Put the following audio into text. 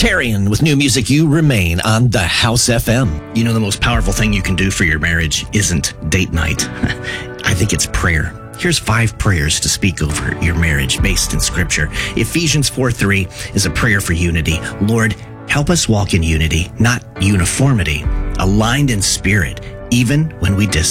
Tarian with new music, You Remain on the House FM. You know, the most powerful thing you can do for your marriage isn't date night. I think it's prayer. Here's 5 prayers to speak over your marriage based in Scripture. Ephesians 4:3 is a prayer for unity. Lord, help us walk in unity, not uniformity, aligned in spirit, even when we disagree.